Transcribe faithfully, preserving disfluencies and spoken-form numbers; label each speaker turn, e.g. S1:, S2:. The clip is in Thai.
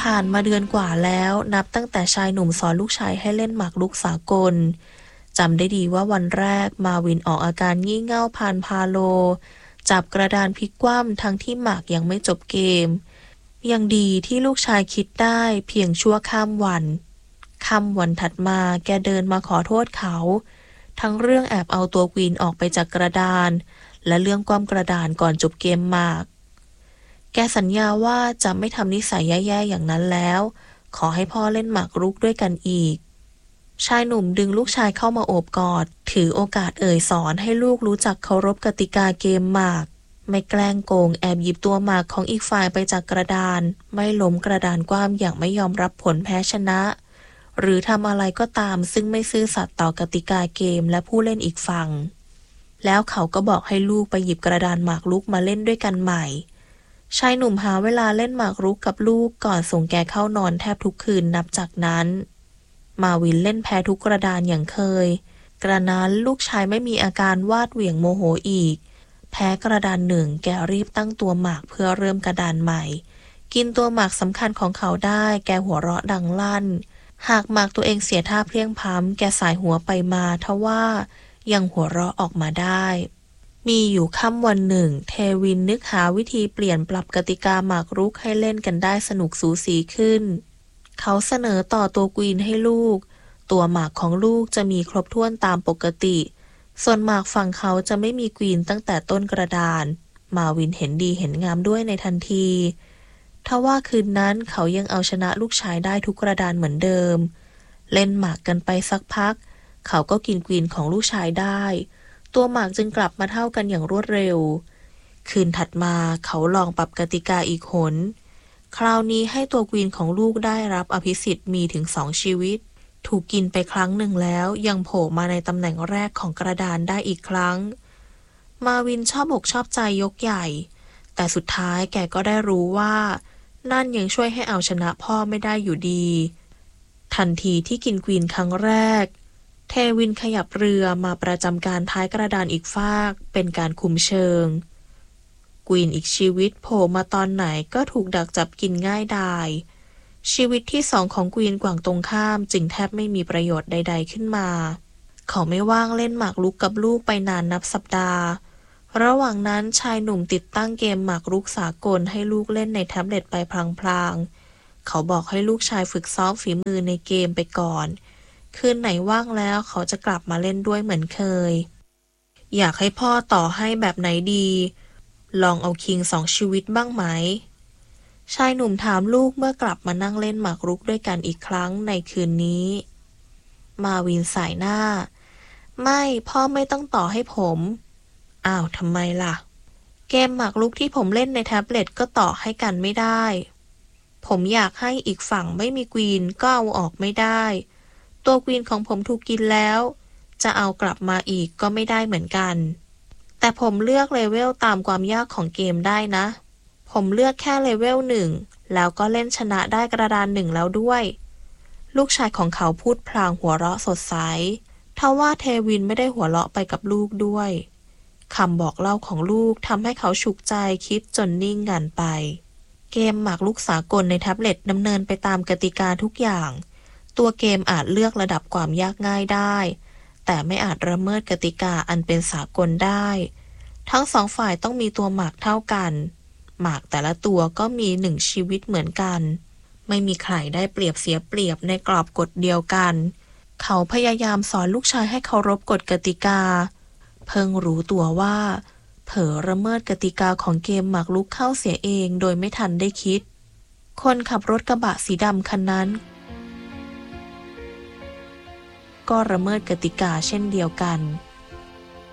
S1: ผ่านมาเดือนกว่าแล้วนับตั้งแต่ชายหนุ่มสอนลูกชายให้เล่นหมากรุกสากลจำได้ดีว่าวันแรกมาวินออกอาการงี่เง่าพานพาโลจับกระดานพลิกคว่ำทั้งที่หมากยังไม่จบเกมยังดีที่ลูกชายคิดได้เพียงชั่วข้ามวันค่ำวันถัดมาแกเดินมาขอโทษเขาทั้งเรื่องแอบเอาตัวควีนออกไปจากกระดานและเรื่องคว่ำกระดานก่อนจบเกมหมากแกสัญญาว่าจะไม่ทำนิสัยแย่ๆอย่างนั้นแล้วขอให้พ่อเล่นหมากรุกด้วยกันอีกชายหนุ่มดึงลูกชายเข้ามาโอบกอดถือโอกาสเอ่ยสอนให้ลูกรู้จักเคารพกติกาเกมหมากไม่แกล้งโกงแอบหยิบตัวหมากของอีกฝ่ายไปจากกระดานไม่ล้มกระดานคว่ำอย่างไม่ยอมรับผลแพ้ชนะหรือทำอะไรก็ตามซึ่งไม่ซื่อสัตย์ต่อกติกาเกมและผู้เล่นอีกฝั่งแล้วเขาก็บอกให้ลูกไปหยิบกระดานหมากรุกมาเล่นด้วยกันใหม่ชายหนุ่มหาเวลาเล่นหมากรุกกับลูกก่อนส่งแกเข้านอนแทบทุกคืนนับจากนั้นมาวินเล่นแพ้ทุกกระดานอย่างเคยกระนั้นลูกชายไม่มีอาการวาดเหวี่ยงโมโหอีกแพ้กระดานหนึ่งแกรีบตั้งตัวหมากเพื่อเริ่มกระดานใหม่กินตัวหมากสำคัญของเขาได้แกหัวเราะดังลั่นหากหมากตัวเองเสียท่าเพลียงพล้ำแกสายหัวไปมาทว่ายังหัวเราะออกมาได้มีอยู่ค่ำวันหนึ่งเทวินนึกหาวิธีเปลี่ยนปรับกติกาหมากรุกให้เล่นกันได้สนุกสูสีขึ้นเขาเสนอต่อตัวควีนให้ลูกตัวหมากของลูกจะมีครบถ้วนตามปกติส่วนหมากฝั่งเขาจะไม่มีควีนตั้งแต่ต้นกระดานมาวินเห็นดีเห็นงามด้วยในทันทีทว่าคืนนั้นเขายังเอาชนะลูกชายได้ทุกกระดานเหมือนเดิมเล่นหมากกันไปสักพักเขาก็กินควีนของลูกชายได้ตัวหมากจึงกลับมาเท่ากันอย่างรวดเร็วคืนถัดมาเขาลองปรับกติกาอีกหนคราวนี้ให้ตัวควีนของลูกได้รับอภิสิทธิ์มีถึงสองชีวิตถูกกินไปครั้งหนึ่งแล้วยังโผล่มาในตำแหน่งแรกของกระดานได้อีกครั้งมาวินชอบอกชอบใจยกใหญ่แต่สุดท้ายแกก็ได้รู้ว่านั่นยังช่วยให้เอาชนะพ่อไม่ได้อยู่ดีทันทีที่กินควีนครั้งแรกเทวินขยับเรือมาประจำการท้ายกระดานอีกฟากเป็นการคุมเชิงควีนอีกชีวิตโผล่มาตอนไหนก็ถูกดักจับกินง่ายดายชีวิตที่สองของควีนกวางตรงข้ามจึงแทบไม่มีประโยชน์ใดๆขึ้นมาเขาไม่ว่างเล่นหมากรุกกับลูกไปนานนับสัปดาห์ระหว่างนั้นชายหนุ่มติดตั้งเกมหมากรุกสากลให้ลูกเล่นในแท็บเล็ตไปพลางๆเขาบอกให้ลูกชายฝึกซ้อมฝีมือในเกมไปก่อนคืนไหนว่างแล้วเขาจะกลับมาเล่นด้วยเหมือนเคยอยากให้พ่อต่อให้แบบไหนดีลองเอาคิงสองชีวิตบ้างไหมชายหนุ่มถามลูกเมื่อกลับมานั่งเล่นหมากรุกด้วยกันอีกครั้งในคืนนี้มาวินสายหน้าไม่พ่อไม่ต้องต่อให้ผมอ้าวทำไมล่ะเกมหมากรุกที่ผมเล่นในแท็บเล็ตก็ต่อให้กันไม่ได้ผมอยากให้อีกฝั่งไม่มีควีนก็เอาออกไม่ได้ตัวควีนของผมถูกกินแล้วจะเอากลับมาอีกก็ไม่ได้เหมือนกันแต่ผมเลือกเลเวลตามความยากของเกมได้นะผมเลือกแค่เลเวลหนึ่งแล้วก็เล่นชนะได้กระดานหนึ่งแล้วด้วยลูกชายของเขาพูดพลางหัวเราะสดใสทว่าเทวินไม่ได้หัวเราะไปกับลูกด้วยคำบอกเล่าของลูกทำให้เขาฉุกใจคิดจนนิ่งงันไปเกมหมากรุกสากลในแท็บเล็ตดำเนินไปตามกติกาทุกอย่างตัวเกมอาจเลือกระดับความยากง่ายได้แต่ไม่อาจละเมิดกติกาอันเป็นสากลได้ทั้งสองฝ่ายต้องมีตัวหมากเท่ากันหมากแต่ละตัวก็มีหนึ่งชีวิตเหมือนกันไม่มีใครได้เปรียบเสียเปรียบในกรอบกฎเดียวกันเขาพยายามสอนลูกชายให้เคารพกฎกติกาเพิ่งรู้ตัวว่าเผลอละเมิดกติกาของเกมหมากรุกเข้าเสียเองโดยไม่ทันได้คิดคนขับรถกระบะสีดำคันนั้นก็ละเมิดกติกาเช่นเดียวกัน